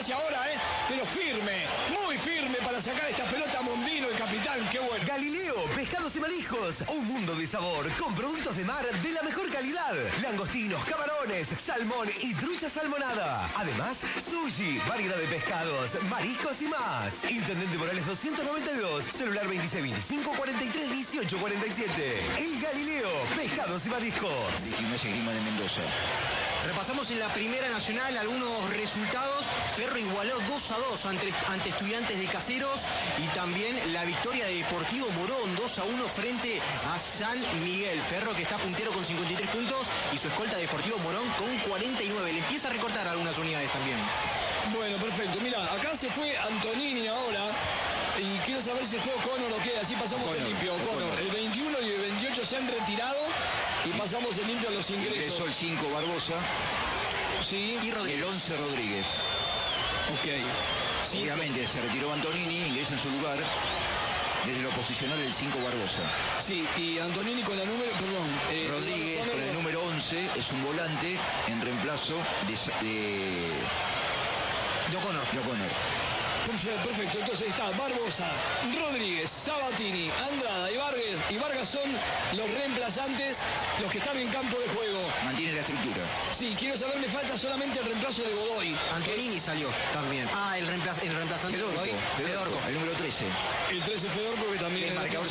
Gimnasia ahora, pero firme, muy firme para sacar esta pelota a Mondino, el capitán, qué bueno. Galileo, pescados y mariscos, un mundo de sabor con productos de mar de la mejor calidad. Langostinos, camarones, salmón y trucha salmonada. Además, sushi, variedad de pescados, mariscos y más. Intendente Morales 292, celular 2625 43 18 47. El Galileo, pescados y mariscos. Gimnasia Grima de Mendoza. Repasamos en la Primera Nacional algunos resultados. Ferro igualó 2-2 ante Estudiantes de Caseros y también la victoria de Deportivo Morón 2-1 frente a San Miguel. Ferro que está puntero con 53 puntos y su escolta Deportivo Morón con 49. Le empieza a recortar algunas unidades también. Bueno, perfecto. Mira, acá se fue Antonini ahora. Y quiero saber si fue O'Connor o qué. Así pasamos el limpio. O'Connor. El 21 y el 28 se han retirado y pasamos el limpio a los ingresos. Ingresó el 5 Barbosa. Sí. Y el 11 Rodríguez. Ok. Sí. Obviamente se retiró Antonini, ingresa en su lugar. Desde lo posicional el 5 Barbosa. Sí, y Antonini con la número, perdón. Rodríguez con el número 11 es un volante en reemplazo de O'Connor. Perfecto, entonces está Barbosa, Rodríguez, Sabatini, Andrada y Vargas son los reemplazantes, los que están en campo de juego. Mantiene la estructura. Sí, quiero saber, me falta solamente el reemplazo de Godoy. Antonini salió también. El reemplazante de Godoy. Fedorco, el número 13. El 13 Fedorco que también es marcador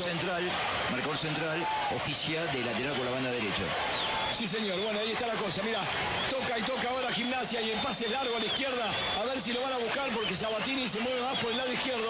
central, oficia de lateral por la banda derecha. Sí, señor. Bueno, ahí está la cosa. Mira, toca ahora Gimnasia y el pase largo a la izquierda. A ver si lo van a buscar porque Sabatini se mueve más por el lado izquierdo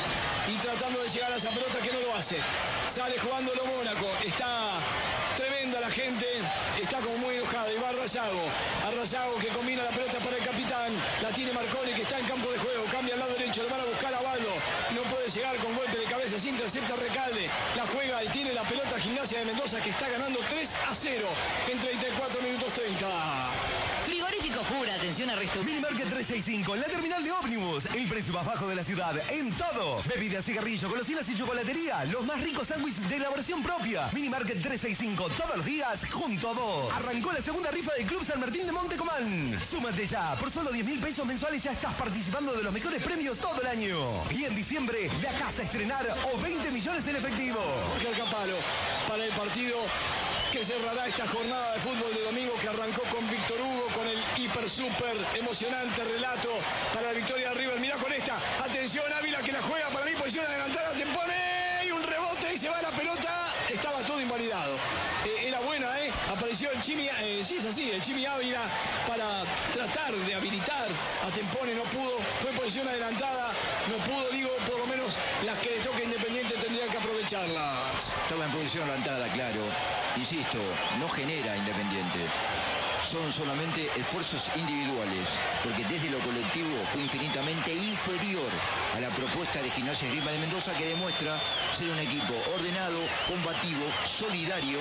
y tratando de llegar a esa pelota que no lo hace. Sale jugándolo Mónaco. Está tremenda la gente. Está como muy enojada. Y va Arrazago que combina la pelota para el capitán. La tiene Marconi que está en campo de juego. Cambia al lado derecho. Lo van a buscar a Baldo. No puede llegar con golpe de cabeza. Se intercepta Recalde. La juega y tiene la pelota Gimnasia de Mendoza que está ganando 3-0 en 34 minutos 30. Frigorífico Fura, atención a resto. Minimarket 365, en la terminal de ómnibus. El precio más bajo de la ciudad, en todo. Bebidas, cigarrillos, golosinas y chocolatería. Los más ricos sándwiches de elaboración propia. Minimarket 365, todos los días, junto a vos. Arrancó la segunda rifa del Club San Martín de Montecomán. Súmate ya, por solo 10.000 pesos mensuales ya estás participando de los mejores premios todo el año. Y en diciembre, la casa a estrenar o 20 millones en efectivo. Jorge Alcapalo, para el partido que cerrará esta jornada de fútbol de domingo que arrancó con Víctor Hugo, con el hiper super emocionante relato para la victoria de River. Mirá con esta, atención Ávila que la juega para mí, posición adelantada, te pone y un rebote y se va la pelota, estaba todo invalidado. Era buena, apareció el Chimi, sí es así, el Chimi Ávila para tratar de habilitar a Tempone, no pudo, fue posición adelantada, no pudo, digo, por lo menos las que le toca Independiente tendrían que aprovecharlas. Estaba en posición adelantada, claro. Insisto, no genera Independiente. Son solamente esfuerzos individuales, porque desde lo colectivo fue infinitamente inferior a la propuesta de Gimnasia Grima de Mendoza, que demuestra ser un equipo ordenado, combativo, solidario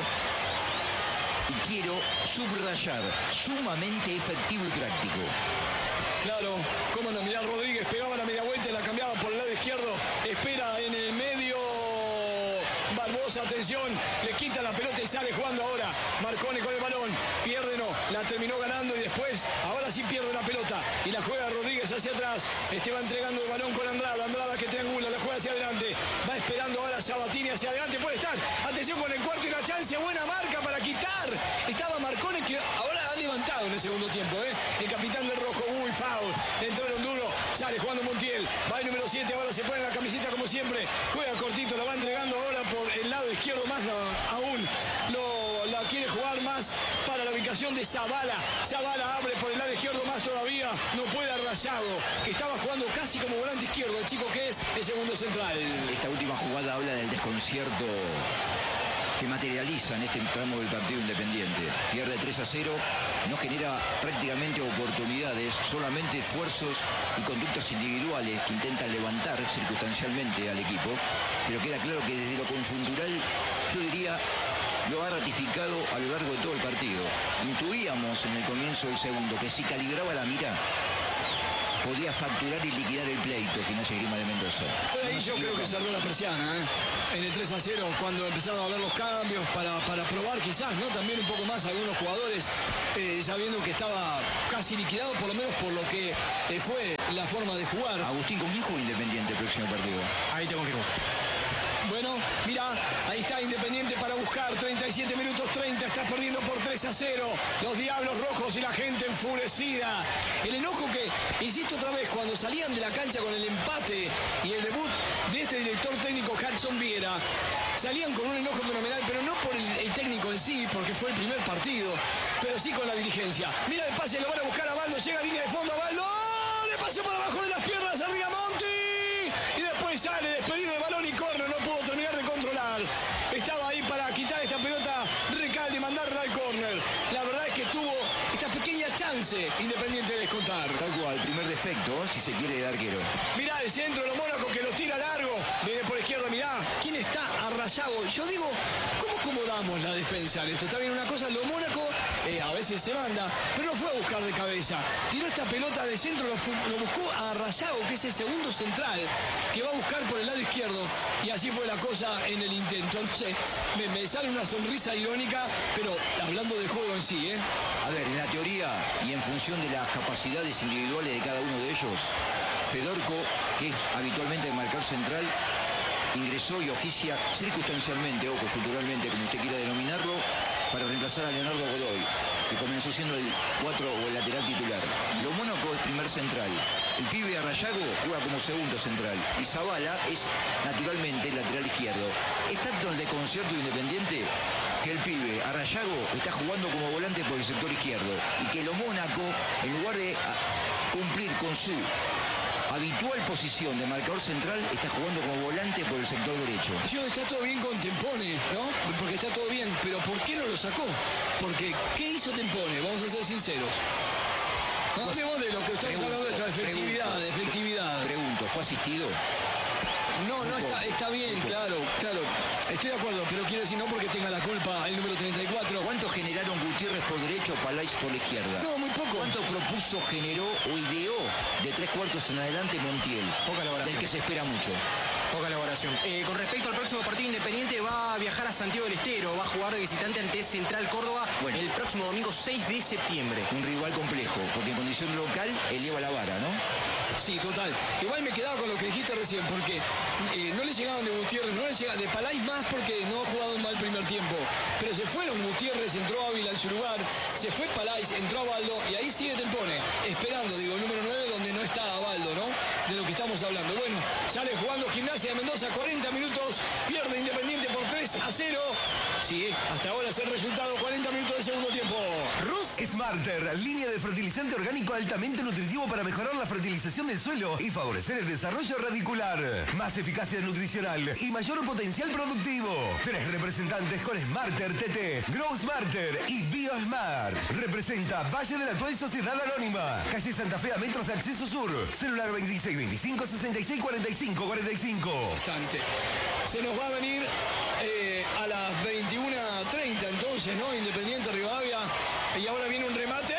y quiero subrayar, sumamente efectivo y práctico. Claro, cómo no, mirá, Rodríguez pegaba la media vuelta y la cambiaba por el lado izquierdo, espera en el medio. Barbosa, atención, le quita la pelota y sale jugando ahora. Marconi con el balón, pierde no, la terminó ganando y después, ahora sí pierde la pelota y la juega Rodríguez hacia atrás. Va entregando el balón con Andrada, Andrada que triangula, la juega hacia adelante, va esperando ahora Sabatini hacia adelante, puede estar, atención con el cuarto y la chance, buena marca para quitar. Estaba Marconi que ahora ha levantado en el segundo tiempo, el capitán del rojo, foul, entraron duro, sale jugando Montiel, va el número 7, ahora se pone la camiseta como siempre, juega cortito, la va entregando ahora por el lado izquierdo más aún, la quiere jugar más para la ubicación de Zavala. Zavala abre por el lado izquierdo más todavía, no puede Arrazago, que estaba jugando casi como volante izquierdo, el chico que es el segundo central. Esta última jugada habla del desconcierto que materializa en este tramo del partido Independiente. Pierde 3-0, no genera prácticamente oportunidades, solamente esfuerzos y conductas individuales que intentan levantar circunstancialmente al equipo, pero queda claro que desde lo conjuntural, yo diría, lo ha ratificado a lo largo de todo el partido. Intuíamos en el comienzo del segundo que si calibraba la mira, podía facturar y liquidar el pleito Gimnasia y Esgrima de Mendoza. Pero ahí yo creo que cerró la persiana, en el 3-0, cuando empezaron a ver los cambios para probar quizás, ¿no? También un poco más algunos jugadores, sabiendo que estaba casi liquidado, por lo menos por lo que fue la forma de jugar. Agustín, ¿con quién juega Independiente el próximo partido? Ahí te confirmo. Bueno, mira, ahí está Independiente para buscar, 37 minutos 30, está perdiendo por 3-0, los Diablos Rojos y la gente enfurecida. El enojo que, insisto otra vez, cuando salían de la cancha con el empate y el debut de este director técnico Hudson Viera, salían con un enojo fenomenal, pero no por el técnico en sí, porque fue el primer partido, pero sí con la dirigencia. Mira el pase, lo van a buscar a Baldo, llega a línea de fondo a Baldo, le pasó por abajo de las piernas a Rigamonti. Y después sale despedido de balón y córner, no pudo terminar de controlar. Estaba ahí para quitar esta pelota Recalde y mandarla al córner. La verdad es que tuvo esta pequeña chance Independiente de descontar. Tal cual, primer defecto, si se quiere, de arquero. Mirá el centro de los Mónaco que lo tira largo. Viene por izquierda, mirá. ¿Quién está arrasado? Yo digo, ¿cómo acomodamos la defensa en esto? Está bien una cosa, los Mónaco a veces se manda, pero no fue a buscar de cabeza. Tiró esta pelota de centro, lo buscó a Rayago, que es el segundo central, que va a buscar por el lado izquierdo. Y así fue la cosa en el intento. Entonces, me sale una sonrisa irónica, pero hablando del juego en sí, A ver, en la teoría y en función de las capacidades individuales de cada uno de ellos, Fedorco, que es habitualmente el marcador central, ingresó y oficia circunstancialmente o conjunturalmente, como usted quiera denominarlo, para reemplazar a Leonardo Godoy, que comenzó siendo el 4 o el lateral titular. Lo Mónaco es primer central. El pibe Arrayago juega como segundo central. Y Zavala es naturalmente el lateral izquierdo. Es tanto el desconcierto Independiente que el pibe Arrayago está jugando como volante por el sector izquierdo. Y que lo Mónaco, en lugar de cumplir con su habitual posición de marcador central, está jugando como volante por el sector derecho. Está todo bien con Tempone, ¿no? Porque está todo bien, pero ¿por qué no lo sacó? Porque, ¿qué hizo Tempone? Vamos a ser sinceros. No hablemos de lo que estamos hablando de efectividad. Pregunto, ¿fue asistido? No, está bien, claro. Estoy de acuerdo, pero quiero decir no porque tenga la culpa el número 34. ¿Cuánto generaron Gutiérrez por derecho, Palais por la izquierda? No, muy poco. ¿Cuánto propuso, generó o ideó de 3/4 en adelante Montiel? Poca elaboración. Del que se espera mucho. Poca elaboración. Con respecto al próximo partido, Independiente va a viajar a Santiago del Estero, va a jugar de visitante ante Central Córdoba el próximo domingo 6 de septiembre. Un rival complejo, porque en condición local eleva la vara, ¿no? Sí, total. Igual me quedaba con lo que dijiste recién, porque no le llegaban de Gutiérrez, no le llegaban de Palais más porque no ha jugado un mal primer tiempo. Pero se fueron Gutiérrez, entró Ávila en su lugar, se fue Palais, entró Baldo y ahí sigue Tempone, esperando, el número 9 donde no está Baldo, ¿no? De lo que estamos hablando. Bueno, sale jugando Gimnasia de Mendoza, 40 minutos, pierde Independiente por 3-0. Sí, hasta ahora es el resultado, 40 minutos de segundo tiempo. Smarter, línea de fertilizante orgánico altamente nutritivo para mejorar la fertilización del suelo y favorecer el desarrollo radicular. Más eficacia nutricional y mayor potencial productivo. 3 representantes con Smarter TT, Grow Smarter y BioSmart. Representa Valle de la Actual Sociedad Anónima. Calle Santa Fe a metros de acceso sur. Celular 26 25 66 45 45. Bastante. Se nos va a venir a las 21:30 entonces, ¿no? Independiente Rivadavia. Y ahora viene un remate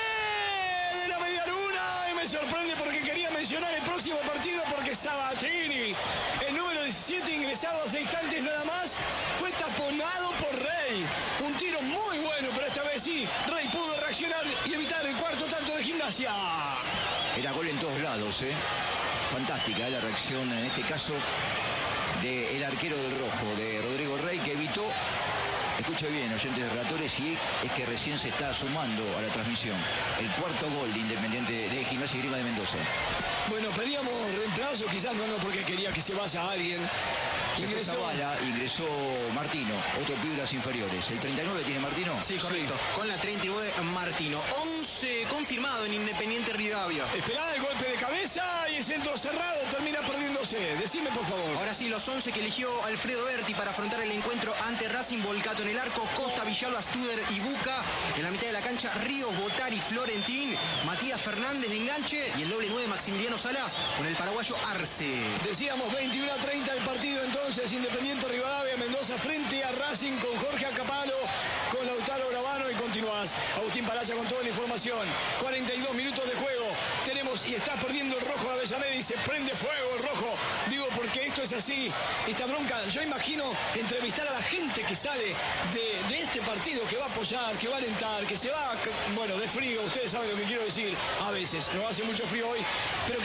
de la media luna. Y me sorprende porque quería mencionar el próximo partido porque Sabatini, el número 17 ingresado hace instantes nada más, fue taponado por Rey. Un tiro muy bueno, pero esta vez sí, Rey pudo reaccionar y evitar el cuarto tanto de Gimnasia. Era gol en todos lados, ¿eh? Fantástica la reacción, en este caso, del arquero del Rojo, de Rodrigo Rey, que evitó, escuche bien, oyentes de relatores, y es que recién se está sumando a la transmisión el cuarto gol de Independiente de Gimnasia y Esgrima de Mendoza. Bueno, pedíamos reemplazo, quizás no porque quería que se vaya alguien. Ingresó Zavala, ingresó Martino, otro pibe de las inferiores. ¿El 39 tiene Martino? Sí, correcto. Sí. Con la 39 Martino. 11 confirmado en Independiente Rivadavia. Esperaba el golpe de cabeza y el centro cerrado termina perdiéndose. Decime, por favor. Ahora sí, los 11 que eligió Alfredo Berti para afrontar el encuentro ante Racing: Volcato en el arco, Costa, Villalba, Studer y Buca. En la mitad de la cancha, Ríos, Botari, Florentín, Matías Fernández de enganche y el doble 9 Maximiliano Salas con el paraguayo Arce. Decíamos 21:30 el partido entonces. Independiente Rivadavia, Mendoza frente a Racing con Jorge Acapalo, con Lautaro Gravano y continuás. Agustín Palaya con toda la información. 42 minutos de juego. tenemos y está perdiendo el rojo de Avellaneda y se prende fuego el rojo. Digo, porque esto es así, esta bronca. Yo imagino entrevistar a la gente que sale de este partido, que va a apoyar, que va a alentar, que se va, bueno, de frío, ustedes saben lo que quiero decir. A veces, no hace mucho frío hoy, pero